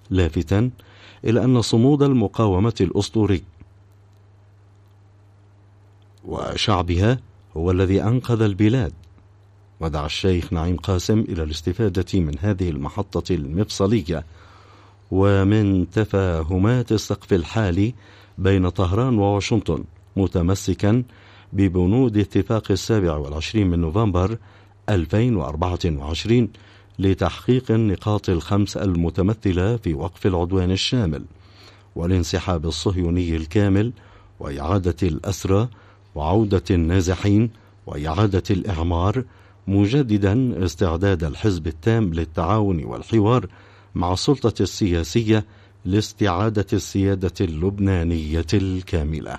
لافتا إلى أن صمود المقاومة الأسطوري وشعبها هو الذي أنقذ البلاد. ودعا الشيخ نعيم قاسم إلى الاستفادة من هذه المحطة المفصلية ومن تفاهمات السقف الحالي بين طهران وواشنطن، متمسكا ببنود اتفاق 27 من نوفمبر 2024 لتحقيق النقاط الخمس المتمثلة في وقف العدوان الشامل والانسحاب الصهيوني الكامل وإعادة الأسرى وعودة النازحين وإعادة الإعمار، مجددا استعداد الحزب التام للتعاون والحوار مع السلطة السياسية لاستعادة السيادة اللبنانية الكاملة.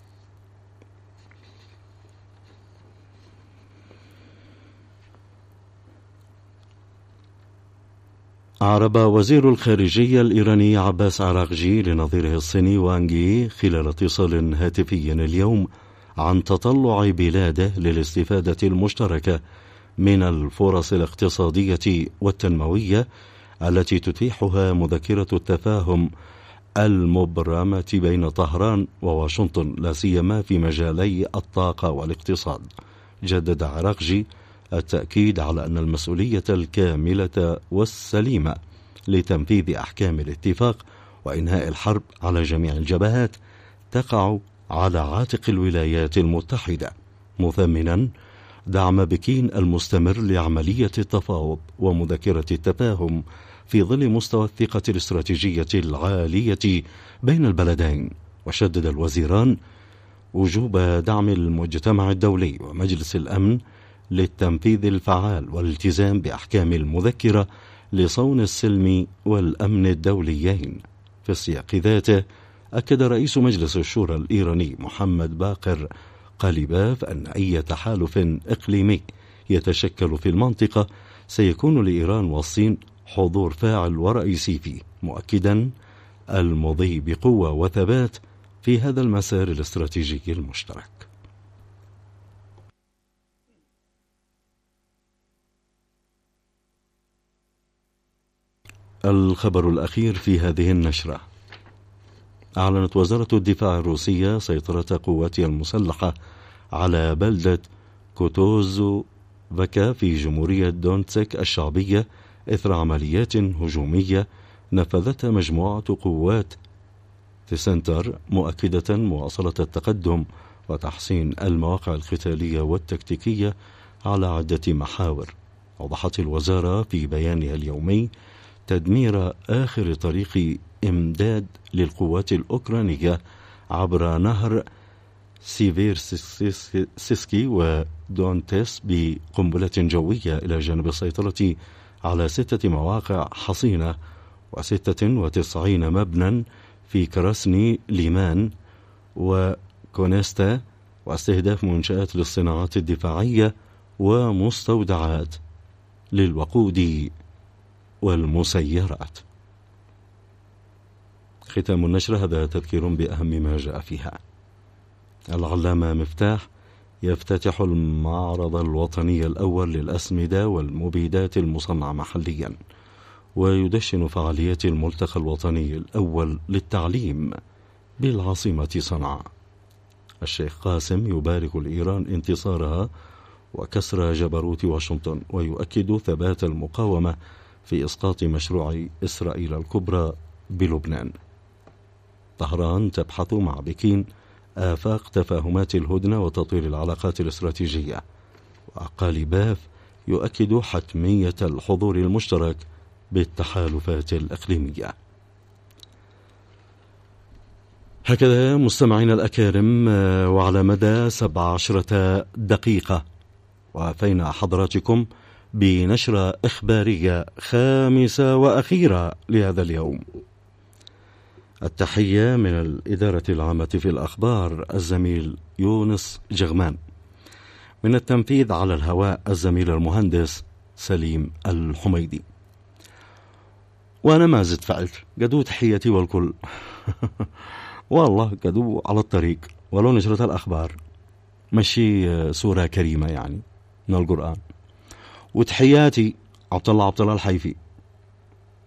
أعرب وزير الخارجية الإيراني عباس عراقجي لنظيره الصيني وانغ يي خلال اتصال هاتفي اليوم عن تطلع بلاده للاستفادة المشتركة من الفرص الاقتصادية والتنموية التي تتيحها مذكرة التفاهم المبرمة بين طهران وواشنطن، لا سيما في مجالي الطاقة والاقتصاد. جدد عراقجي التأكيد على أن المسؤولية الكاملة والسليمة لتنفيذ أحكام الاتفاق وإنهاء الحرب على جميع الجبهات تقع على عاتق الولايات المتحدة، مثمنا دعم بكين المستمر لعملية التفاوض ومذكرة التفاهم في ظل مستوى الثقة الاستراتيجية العالية بين البلدين. وشدد الوزيران وجوب دعم المجتمع الدولي ومجلس الأمن للتنفيذ الفعال والالتزام بأحكام المذكرة لصون السلم والأمن الدوليين. في السياق ذاته أكد رئيس مجلس الشورى الإيراني محمد باقر قاليباف أن أي تحالف إقليمي يتشكل في المنطقة سيكون لإيران والصين حضور فاعل ورئيسي فيه، مؤكدا المضي بقوة وثبات في هذا المسار الاستراتيجي المشترك. الخبر الأخير في هذه النشرة: أعلنت وزارة الدفاع الروسية سيطرة قواتها المسلحة على بلدة كوتوزوفكا في جمهورية دونتسك الشعبية إثر عمليات هجومية نفذتها مجموعة قوات تسنتر، مؤكدة مواصلة التقدم وتحسين المواقع القتالية والتكتيكية على عدة محاور. أوضحت الوزارة في بيانها اليومي تدمير آخر طريق إمداد للقوات الأوكرانية عبر نهر سيفيرسيسكي ودونتس بقنبلة جوية، إلى جانب السيطرة على 6 مواقع حصينة و96 مبنى في كراسني ليمان وكونيستا، واستهداف منشآت للصناعات الدفاعية ومستودعات للوقود والمسيرات. ختام النشر. هذا تذكير بأهم ما جاء فيها. العلامة مفتاح يفتتح المعرض الوطني الأول للأسمدة والمبيدات المصنعة محليا، ويدشن فعاليات الملتقى الوطني الأول للتعليم بالعاصمة صنعاء. الشيخ قاسم يبارك لإيران انتصارها وكسر جبروت واشنطن، ويؤكد ثبات المقاومة في إسقاط مشروع إسرائيل الكبرى بلبنان. طهران تبحث مع بكين آفاق تفاهمات الهدنة وتطوير العلاقات الاستراتيجية. وقاليباف يؤكد حتمية الحضور المشترك بالتحالفات الإقليمية. هكذا مستمعين الأكارم، وعلى مدى 17 دقيقة وفينا حضراتكم بنشرة إخبارية خامسة وأخيرة لهذا اليوم. التحية من الإدارة العامة في الأخبار الزميل يونس جغمان، من التنفيذ على الهواء الزميل المهندس سليم الحميدي. وأنا ما زدت فعلت، قدو تحياتي والكل والله قدو على الطريق ولو نشرة الأخبار مشي سورة كريمة يعني من القرآن. وتحياتي عبد الله الحيفي